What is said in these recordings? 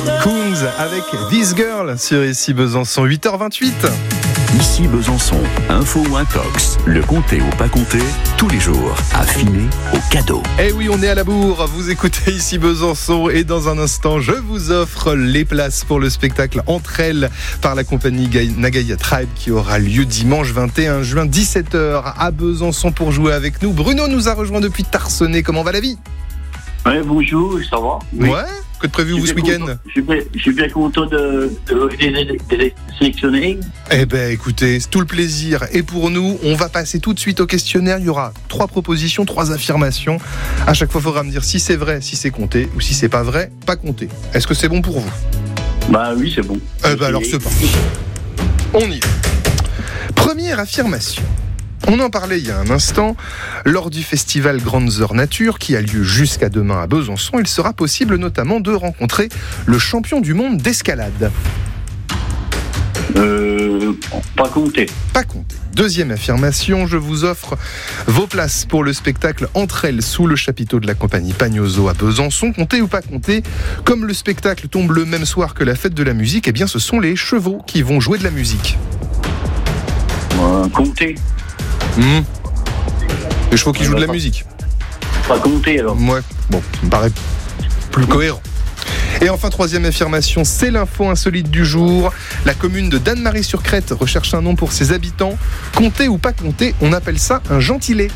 Kungs avec This Girl sur Ici Besançon, 8h28. Ici Besançon, info ou intox, le compter ou pas compter, tous les jours, affiné au cadeau. Eh oui, on est à la bourre, vous écoutez Ici Besançon et dans un instant, je vous offre les places pour le spectacle Entre elles par la compagnie Nagaya Tribe qui aura lieu dimanche 21 juin, 17h à Besançon pour jouer avec nous. Bruno nous a rejoint depuis Tarsenay, comment va la vie ? Ouais, bonjour, ça va ? Oui. Ouais, que de prévu vous ce week-end ? Je suis bien content de les sélectionner. Eh ben écoutez, c'est tout le plaisir. Et pour nous, on va passer tout de suite au questionnaire. Il y aura 3 propositions, 3 affirmations. À chaque fois, il faudra me dire si c'est vrai, si c'est compté, ou si c'est pas vrai, pas compté. Est-ce que c'est bon pour vous ? Bah oui, c'est bon. Eh ben alors c'est parti. On y va. Première affirmation. On en parlait il y a un instant, lors du festival Grandes Heures Nature qui a lieu jusqu'à demain à Besançon, il sera possible notamment de rencontrer le champion du monde d'escalade. Pas compté. Pas compté. Deuxième affirmation, je vous offre vos places pour le spectacle Entre elles sous le chapiteau de la compagnie Pagnoso à Besançon. Compté ou pas compté, comme le spectacle tombe le même soir que la fête de la musique, eh bien ce sont les chevaux qui vont jouer de la musique. Compté. Les chevaux qui jouent de la musique. Pas compté alors. Ouais, bon, ça me paraît plus cohérent. Et enfin, troisième affirmation, c'est l'info insolite du jour. La commune de Danemarie-sur-Crète recherche un nom pour ses habitants. Compté ou pas compté, on appelle ça un gentilé.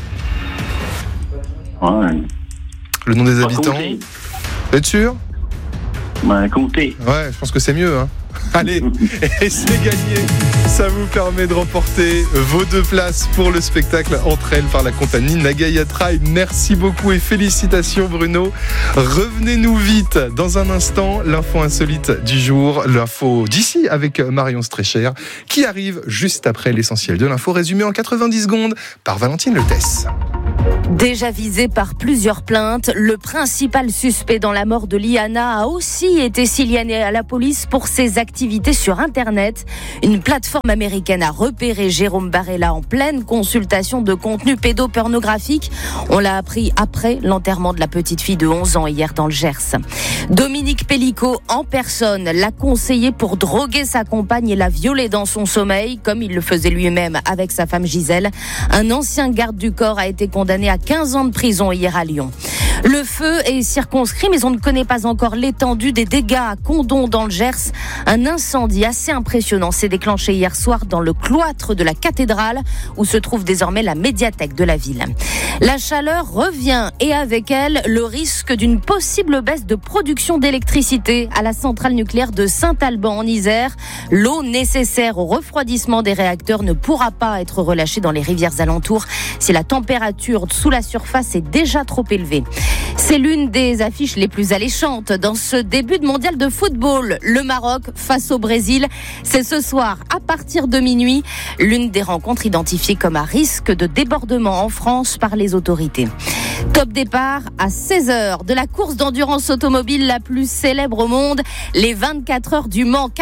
Ouais. Le nom des Pas habitants. compté. Vous êtes sûr ? Ouais, compté. Ouais, je pense que c'est mieux, hein. Allez, et c'est gagné. Ça vous permet de remporter vos 2 places pour le spectacle Entre elles par la compagnie Nagaya Tribe. Merci beaucoup et félicitations Bruno. Revenez-nous vite dans un instant. L'info insolite du jour, l'info d'ici avec Marion Strécher qui arrive juste après l'essentiel de l'info résumé en 90 secondes par Valentine Letès. Déjà visé par plusieurs plaintes, le principal suspect dans la mort de Liana a aussi été signalé à la police pour ses activités sur Internet. Une plateforme américaine a repéré Jérôme Barella en pleine consultation de contenu pédopornographique. On l'a appris après l'enterrement de la petite fille de 11 ans hier dans le Gers. Dominique Pellicot en personne l'a conseillé pour droguer sa compagne et la violer dans son sommeil, comme il le faisait lui-même avec sa femme Gisèle. Un ancien garde du corps a été condamné à 15 ans de prison hier à Lyon. Le feu est circonscrit, mais on ne connaît pas encore l'étendue des dégâts à Condom dans le Gers. Un incendie assez impressionnant s'est déclenché hier soir dans le cloître de la cathédrale, où se trouve désormais la médiathèque de la ville. La chaleur revient et avec elle, le risque d'une possible baisse de production d'électricité à la centrale nucléaire de Saint-Alban en Isère. L'eau nécessaire au refroidissement des réacteurs ne pourra pas être relâchée dans les rivières alentours si la température sous la surface est déjà trop élevée. C'est l'une des affiches les plus alléchantes dans ce début de mondial de football. Le Maroc face au Brésil. C'est ce soir à partir de minuit. L'une des rencontres identifiées comme à risque de débordement en France par les autorités. Top départ à 16h de la course d'endurance automobile la plus célèbre au monde, les 24 heures du Mans,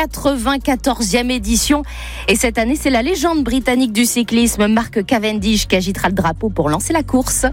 94e édition. Et cette année, c'est la légende britannique du cyclisme, Mark Cavendish, qui agitera le drapeau pour lancer la course.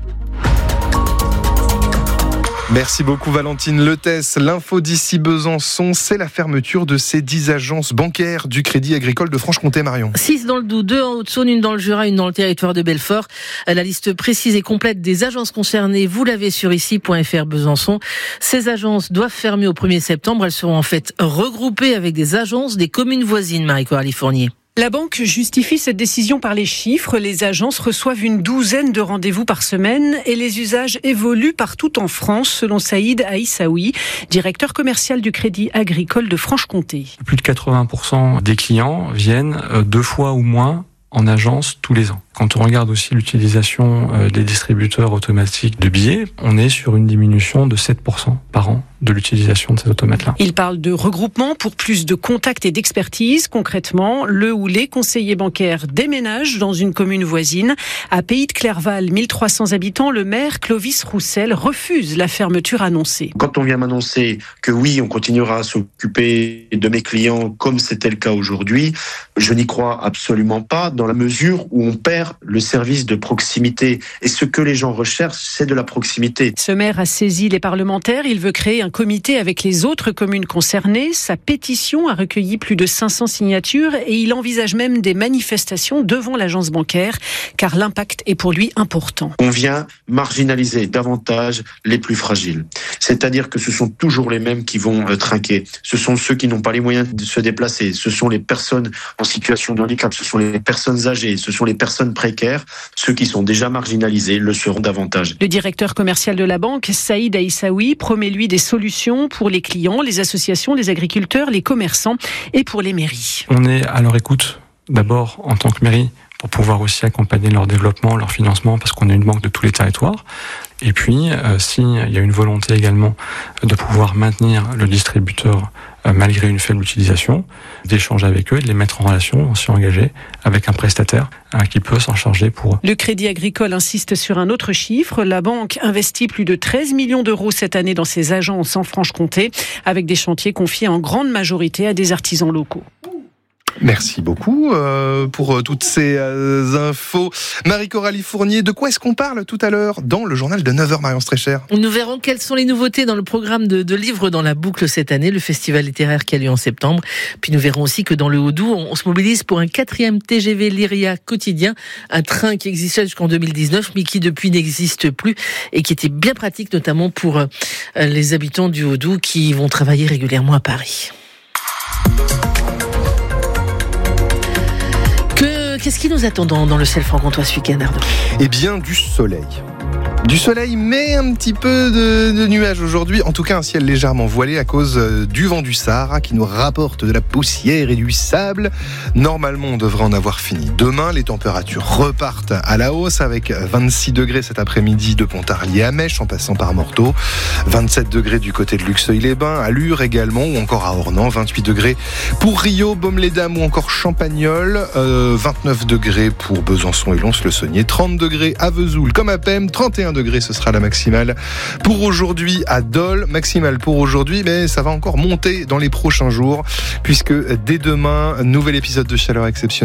Merci beaucoup Valentine Letès. L'info d'ici Besançon, c'est la fermeture de ces 10 agences bancaires du Crédit Agricole de Franche-Comté, Marion. 6 dans le Doubs, 2 en Haute-Saône, 1 dans le Jura, 1 dans le territoire de Belfort. La liste précise et complète des agences concernées, vous l'avez sur ici.fr Besançon. Ces agences doivent fermer au 1er septembre. Elles seront en fait regroupées avec des agences des communes voisines, Marie-Coralie Fournier. La banque justifie cette décision par les chiffres. Les agences reçoivent une douzaine de rendez-vous par semaine et les usages évoluent partout en France, selon Saïd Aïssaoui, directeur commercial du Crédit Agricole de Franche-Comté. Plus de 80% des clients viennent 2 fois ou moins en agence tous les ans. Quand on regarde aussi l'utilisation des distributeurs automatiques de billets, on est sur une diminution de 7% par an de l'utilisation de ces automates-là. Il parle de regroupement pour plus de contacts et d'expertise. Concrètement, le ou les conseillers bancaires déménagent dans une commune voisine. À Pays de Clerval, 1300 habitants, le maire Clovis Roussel refuse la fermeture annoncée. Quand on vient m'annoncer que oui, on continuera à s'occuper de mes clients comme c'était le cas aujourd'hui, je n'y crois absolument pas, dans la mesure où on perd le service de proximité. Et ce que les gens recherchent, c'est de la proximité. Ce maire a saisi les parlementaires. Il veut créer un un comité avec les autres communes concernées. Sa pétition a recueilli plus de 500 signatures et il envisage même des manifestations devant l'agence bancaire car l'impact est pour lui important. On vient marginaliser davantage les plus fragiles. C'est-à-dire que ce sont toujours les mêmes qui vont trinquer. Ce sont ceux qui n'ont pas les moyens de se déplacer. Ce sont les personnes en situation de handicap. Ce sont les personnes âgées. Ce sont les personnes précaires. Ceux qui sont déjà marginalisés le seront davantage. Le directeur commercial de la banque, Saïd Aïssaoui, promet lui des solutions pour les clients, les associations, les agriculteurs, les commerçants et pour les mairies. On est à leur écoute, d'abord en tant que mairie, pour pouvoir aussi accompagner leur développement, leur financement, parce qu'on a une banque de tous les territoires. Et puis, s'il y a une volonté également de pouvoir maintenir le distributeur malgré une faible utilisation, d'échanger avec eux, de les mettre en relation, s'y engager avec un prestataire qui peut s'en charger pour eux. Le Crédit Agricole insiste sur un autre chiffre. La banque investit plus de 13 millions d'euros cette année dans ses agences en Franche-Comté, avec des chantiers confiés en grande majorité à des artisans locaux. Merci beaucoup pour toutes ces infos. Marie-Coralie Fournier, de quoi est-ce qu'on parle tout à l'heure dans le journal de 9h, Marion Streicher? Nous verrons quelles sont les nouveautés dans le programme de livres dans la boucle cette année, le festival littéraire qui a lieu en septembre. Puis nous verrons aussi que dans le Haut-Doubs, on se mobilise pour un 4e TGV Lyria quotidien, un train qui existait jusqu'en 2019, mais qui depuis n'existe plus et qui était bien pratique, notamment pour les habitants du Haut-Doubs qui vont travailler régulièrement à Paris. Qu'est-ce qui nous attend dans le ciel franc-comtois ce week-end, Arnaud ? Eh bien, du soleil. Du soleil, mais un petit peu de nuages aujourd'hui. En tout cas, un ciel légèrement voilé à cause du vent du Sahara qui nous rapporte de la poussière et du sable. Normalement, on devrait en avoir fini demain. Les températures repartent à la hausse avec 26 degrés cet après-midi de Pontarlier à Mèche en passant par Morteau. 27 degrés du côté de Luxeuil-les-Bains, à Lure également ou encore à Ornans. 28 degrés pour Rio, Baume-les-Dames ou encore Champagnole. 29 degrés pour Besançon et Lons-le-Saunier. 30 degrés à Vesoul comme à Pem. 31 degrés, ce sera la maximale pour aujourd'hui à Dole. Maximale pour aujourd'hui, mais ça va encore monter dans les prochains jours puisque dès demain, nouvel épisode de Chaleur exceptionnelle.